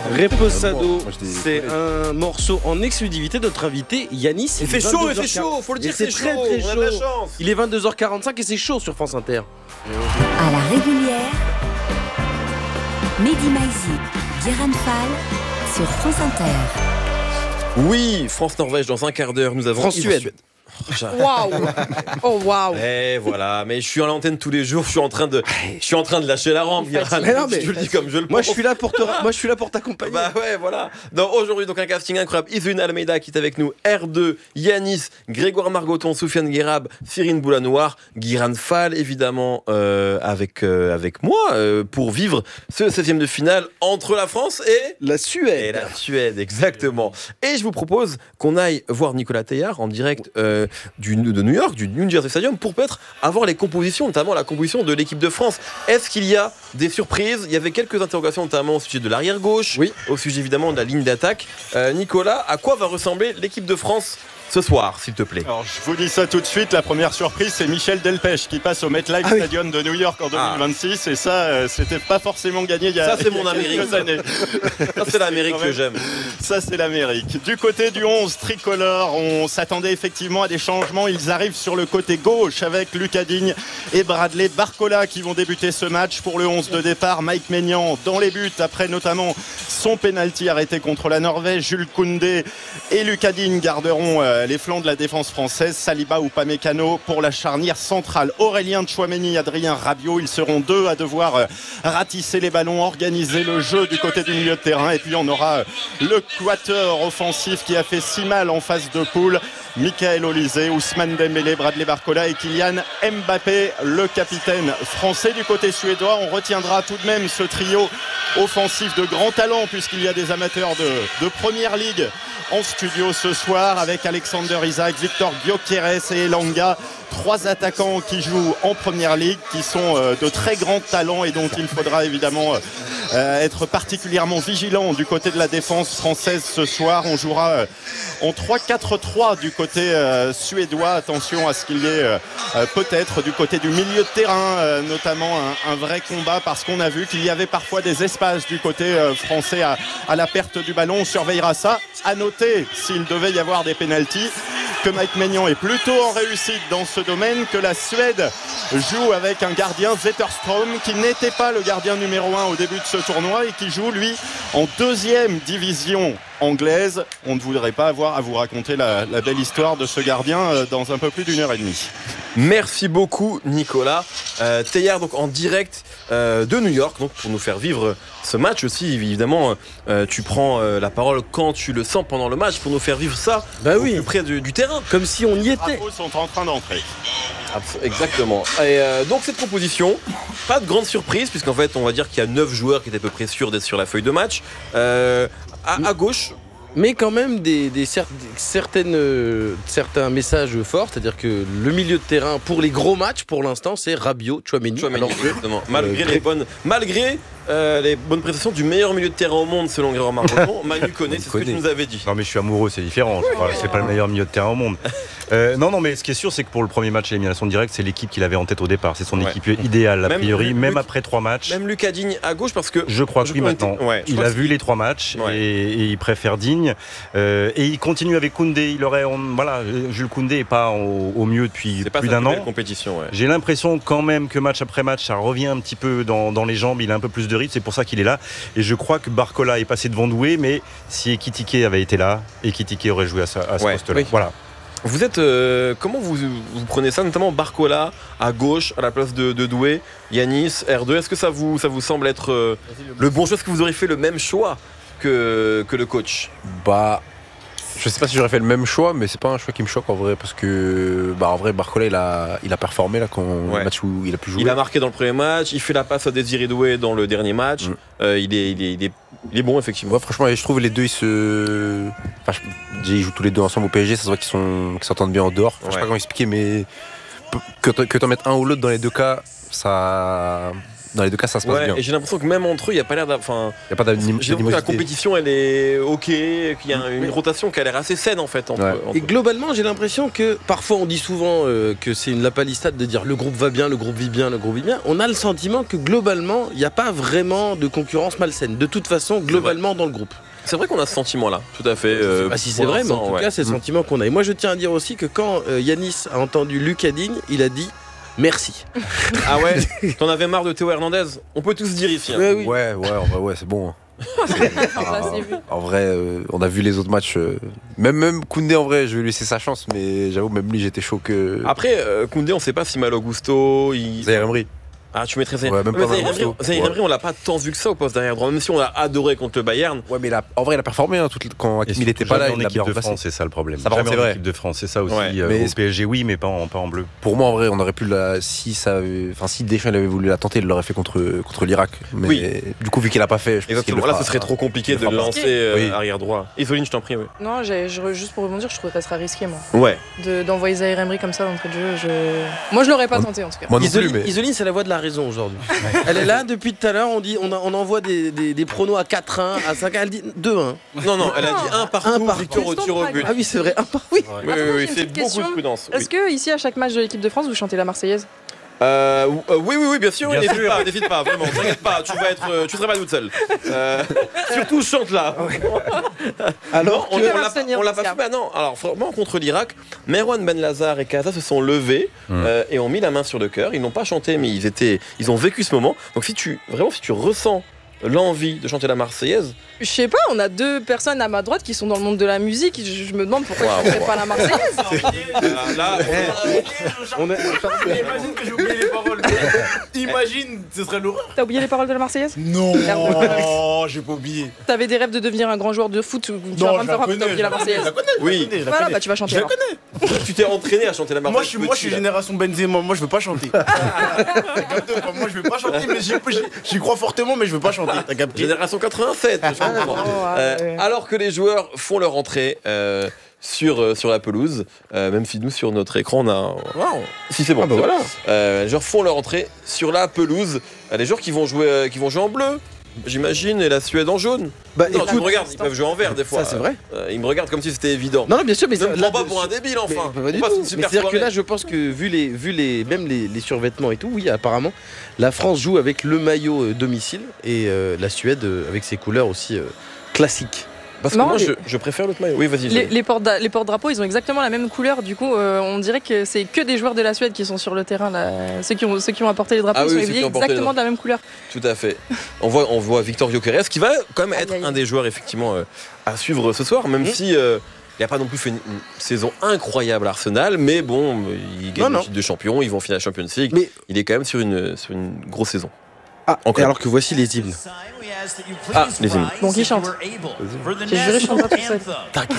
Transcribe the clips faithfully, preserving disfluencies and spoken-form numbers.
Reposado, c'est un morceau en exclusivité de notre invité Yanis. Il fait chaud, il fait chaud, faut le dire, c'est très chaud, très on a de la chaud. chance. Il est vingt-deux heures quarante-cinq et c'est chaud sur France Inter. À la régulière, Mehdi Maizi, Guérin Fall sur France Inter. Oui, France-Norvège dans un quart d'heure, nous avons France-Suède. Waouh! Oh waouh! Et voilà, mais je suis à l'antenne tous les jours, je suis en train de, je suis en train de lâcher la rampe. Mais non, mais je le dis comme je le pense. Moi, je suis là pour te, moi, je suis là pour t'accompagner. Bah ouais, voilà. Donc aujourd'hui, donc un casting incroyable. Isun Almeida qui est avec nous, R deux, Yanis, Grégoire Margoton, Soufiane Guérab, Cyrine Boulanoir, Guiran Fall, évidemment, euh, avec, euh, avec moi, euh, pour vivre ce seizième de finale entre la France et la Suède. Et la Suède, exactement. Et je vous propose qu'on aille voir Nicolas Theillard en direct euh, du, de New York, du New Jersey Stadium, pour peut-être avoir les compositions, notamment la composition de l'équipe de France. Est-ce qu'il y a des surprises? Il y avait quelques interrogations, notamment au sujet de l'arrière-gauche, oui. au sujet évidemment de la ligne d'attaque. Euh, Nicolas, à quoi va ressembler l'équipe de France ce soir, s'il te plaît? Alors, je vous dis ça tout de suite. La première surprise, c'est Michel Delpech qui passe au MetLife ah oui. Stadium de New York en deux mille vingt-six. Ah. Et ça, euh, c'était pas forcément gagné il y a, ça, c'est mon il y a Amérique, quelques années. Ça, c'est l'Amérique que j'aime. Ça, c'est l'Amérique. Du côté du onze tricolore, on s'attendait effectivement à des changements. Ils arrivent sur le côté gauche avec Lucas Digne et Bradley Barcola qui vont débuter ce match. Pour le onze de départ, Mike Maignan dans les buts, après notamment son penalty arrêté contre la Norvège. Jules Koundé et Lucas Digne garderont euh, les flancs de la défense française. Saliba ou Upamecano pour la charnière centrale. Aurélien Tchouaméni, Adrien Rabiot, ils seront deux à devoir euh, ratisser les ballons, organiser le jeu du côté du milieu de terrain. Et puis on aura euh, le quatuor offensif qui a fait si mal en phase de poule. Michael Olise, Ousmane Dembélé, Bradley Barcola et Kylian Mbappé, le capitaine français. Du côté suédois, on retiendra tout de même ce trio offensif de grand talent, puisqu'il y a des amateurs de, de première ligue en studio ce soir, avec Alexander Isak, Victor Gyökeres et Elanga. Trois attaquants qui jouent en première ligue, qui sont euh, de très grands talents et dont il faudra évidemment euh, être particulièrement vigilant du côté de la défense française ce soir. On jouera euh, en trois quatre trois du côté euh, suédois. Attention à ce qu'il y ait euh, euh, peut-être du côté du milieu de terrain, euh, notamment un, un vrai combat, parce qu'on a vu qu'il y avait parfois des espaces du côté euh, français à, à la perte du ballon. On surveillera ça. À noter, s'il devait y avoir des pénaltys, que Mike Maignan est plutôt en réussite dans ce domaine, que la Suède joue avec un gardien, Zetterström, qui n'était pas le gardien numéro un au début de ce tournoi et qui joue lui en deuxième division anglaise. On ne voudrait pas avoir à vous raconter la, la belle histoire de ce gardien dans un peu plus d'une heure et demie. Merci beaucoup Nicolas. Euh, Theillard donc en direct euh, de New York, donc pour nous faire vivre ce match aussi. Évidemment, euh, tu prends euh, la parole quand tu le sens pendant le match pour nous faire vivre ça bah au oui. plus près du, du terrain, comme si on y était. Les travaux sont en train d'entrer. Exactement. Et euh, donc cette composition, pas de grande surprise, puisqu'en fait on va dire qu'il y a neuf joueurs qui étaient à peu près sûrs d'être sur la feuille de match. Euh, à, à gauche. Mais quand même des, des, cer- certaines, euh, certains messages forts, c'est-à-dire que le milieu de terrain pour les gros matchs pour l'instant c'est Rabiot, Tchouaméni. Tchouaméni, exactement. Malgré euh, les bonnes, malgré euh, les bonnes prestations du meilleur milieu de terrain au monde selon Grégoire Margoton, Manu Koné, c'est ce que tu nous avais dit. Non mais je suis amoureux, c'est différent. Voilà, c'est pas le meilleur milieu de terrain au monde. Euh, non non mais ce qui est sûr c'est que pour le premier match élimination directe, c'est l'équipe qu'il avait en tête au départ. C'est son ouais. équipe idéale a priori, même, même Luc, après trois matchs. Même Lucas Digne à gauche parce que je crois que oui maintenant. Ouais, il a vu les trois matchs ouais. et, et il préfère Digne. Euh, et il continue avec Koundé. Il aurait, on, voilà, Jules Koundé est pas au, au mieux depuis c'est plus d'un an. Compétition, ouais. J'ai l'impression quand même que match après match, ça revient un petit peu dans, dans les jambes. Il a un peu plus de rythme, c'est pour ça qu'il est là. Et je crois que Barcola est passé devant Doué, mais si Ekitike avait été là, Ekitike aurait joué à, sa, à ce ouais, poste-là. Oui. Voilà. Vous êtes, euh, comment vous, vous prenez ça, notamment Barcola à gauche à la place de, de Doué, Yanis, R deux. Est-ce que ça vous, ça vous semble être euh, le bon choix? Est-ce que vous auriez fait le même choix que, que le coach? Bah. Je sais pas si j'aurais fait le même choix, mais c'est pas un choix qui me choque en vrai, parce que bah en vrai Barcola il a il a performé là quand ouais. le match où il a pu jouer. Il a marqué dans le premier match, il fait la passe à Désiré Doué dans le dernier match. Mm. Euh, il, est, il, est, il, est, il est bon effectivement. Ouais, franchement, je trouve les deux ils se, enfin, je... ils jouent tous les deux ensemble au P S G, ça se voit qu'ils sont qu'ils s'entendent bien en dehors. Enfin, ouais. Je sais pas comment expliquer, mais que que t'en mettes un ou l'autre dans les deux cas, ça dans les deux cas, ça se passe Ouais, bien. et j'ai l'impression que même entre eux, il n'y a pas l'air d'avoir. Enfin, Il n'y a pas d'anim- j'ai l'impression que la d'animosité. compétition, elle est ok, qu'il y a une rotation qui a l'air assez saine en fait. Entre, Ouais. entre- Et globalement, j'ai l'impression que parfois on dit souvent euh, que c'est une lapalissade de dire le groupe va bien, le groupe vit bien, le groupe vit bien. On a le sentiment que globalement, il n'y a pas vraiment de concurrence malsaine. De toute façon, globalement dans le groupe. C'est vrai qu'on a ce sentiment-là, tout à fait. euh, Ah, si c'est pour vrai, mais en l'instant, tout ouais. cas, c'est le Mm. sentiment qu'on a. Et moi, je tiens à dire aussi que quand euh, Yanis a entendu Lucas Digne, il a dit merci. Ah ouais. T'en avais marre de Théo Hernandez? On peut tous dire ici. hein. Ouais, oui. Ouais, ouais, en vrai, ouais, c'est bon. Là, c'est vu. En vrai, euh, on a vu les autres matchs. euh, même, même Koundé, en vrai, je vais lui laisser sa chance, mais j'avoue, même lui, j'étais chaud que. Après, euh, Koundé, on sait pas si Malo Gusto. Il... Zaire Emery. Ah, tu mettrais Zaire Ouais, même Mais pas Zaire Malo Emery, Gusto. Zaire Ouais. Emery, on l'a pas tant vu que ça au poste derrière droit, même si on l'a adoré contre le Bayern. Ouais, mais il a- en vrai, il a performé hein, tout- quand Et Hakim il était pas là, en il l'a équipe bien de remplacé. France, c'est ça le problème. Ça, par contre, Jamais c'est en vrai. équipe de France, c'est ça aussi. Ouais. euh, Mais- au P S G, oui, mais pas en, pas en bleu. Pour moi, en vrai, on aurait pu la. Si ça, avait- enfin, si Deschamps il avait voulu la tenter, il l'aurait fait contre contre l'Irak. Mais Oui. du coup, vu qu'il a pas fait, je pense qu'il Exactement. le Là, fera. ce serait trop compliqué il de le le fera lancer euh, Oui. arrière droit. Isoline, je t'en prie. Oui. Non, j'ai- je- juste pour rebondir, je trouve que ça sera risqué, moi. Ouais. De- D'envoyer Zaire Emery comme ça d'entrée de jeu. Je... Moi, je l'aurais pas Moi- tenté en tout cas. Moi non plus, Isoline, mais. Isoline, c'est la voix de la raison aujourd'hui. Elle est là depuis tout à l'heure. On dit, on, a- on envoie des, des, des pronos à quatre un, à cinq un. Elle dit deux un. Non, non, elle a dit un partout, Un partout. victoire au tir au but. Ah oui, c'est vrai. Un par oui. Oui, Attendez, oui, j'ai oui, une c'est petite beaucoup question. de prudence. Est-ce que ici, à chaque match de l'équipe de France, vous chantez la Marseillaise? Euh, euh, oui, oui, oui, bien sûr, Bien n'hésite sûr. pas, n'hésite pas, vraiment, t'inquiète pas, tu vas être, euh, tu seras pas toute seule. Euh, surtout chante là. Alors, on, tu vas on l'a pas, m'abstenir, on l'a pas Pascal. fait. Bah non, alors vraiment contre l'Irak, Merwan Ben Lazar et Kaza se sont levés Mm. euh, et ont mis la main sur le cœur. Ils n'ont pas chanté, mais ils étaient, ils ont vécu ce moment. Donc si tu, vraiment, si tu ressens l'envie de chanter la Marseillaise, Je sais pas, on a deux personnes à ma droite qui sont dans le monde de la musique. Je, je me demande pourquoi Waouh, ils ne chantaient waouh. pas la Marseillaise. euh, là, on est- Imagine que j'ai oublié les paroles. Imagine, ce serait l'horreur. T'as oublié les paroles de la Marseillaise? Non, Merde. j'ai pas oublié. T'avais des rêves de devenir un grand joueur de foot ou tu vas Non, pas me je faire la croire que connais. t'as oublié la Je la Marseillaise? connais, je la Oui. connais, je la Voilà, connais. bah tu vas chanter. Je la alors. tu t'es entraîné à chanter la Moi, Marseillaise. je suis, moi, je suis petit, là. génération Benzema. Moi, je veux pas chanter. T'as capté ou pas? Moi, je veux pas chanter, mais j'y j'y- j'y crois fortement, mais je veux pas chanter. T'as capté? Génération quatre-vingt-sept, je comprends. Oh, Euh, ouais. alors que les joueurs font leur entrée euh, sur, euh, sur la pelouse, euh, même si nous sur notre écran on a. Wow. Si c'est bon. Ah bah c'est bon. voilà. Euh, les joueurs font leur entrée sur la pelouse. Euh, les joueurs qui vont jouer, euh, qui vont jouer en bleu, j'imagine, et la Suède en jaune. Bah, Non, écoute, tu me regardes, ils peuvent jouer en vert des fois. ça c'est vrai. Euh, ils me regardent comme si c'était évident. Non, non, bien sûr, mais ne me là, prends pas de- pour un débile Mais enfin. pas du On passe tout. une Mais super c'est-à-dire que soirée. là, je pense que vu les, vu les, même les, les survêtements et tout, oui, apparemment, la France joue avec le maillot euh, domicile et euh, la Suède euh, avec ses couleurs aussi euh, classiques. Parce que Non, moi, mais- je, je préfère l'autre maillot. Oui, vas-y. Les, Zoé. les porte les porte-drapeaux, ils ont exactement la même couleur. Du coup, euh, on dirait que c'est que des joueurs de la Suède qui sont sur le terrain. Là. Ceux, qui ont, ceux qui ont apporté les drapeaux Ah ils oui, sont ceux qui habillés ont porté les exactement de la même couleur. Tout à fait. On voit, on voit Victor Gyökeres qui va quand même être Aïe, aïe, un aïe. des joueurs effectivement euh, à suivre ce soir, même Mmh. si euh, il n'a pas non plus fait une, une saison incroyable à Arsenal, mais bon, il gagne Non, le non. titre de champion, ils vont finir la Champions League. Mais Il est quand même sur une, sur une grosse saison. ah, Encore. et alors que voici les hymnes. Ah, les hymnes. Bon, qui chante? J'ai juré, je chante pas tout seul. T'inquiète,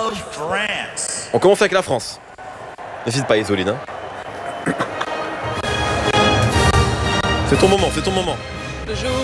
On commence avec la France. N'hésite pas, Isoline. hein. C'est ton moment, c'est ton moment. Je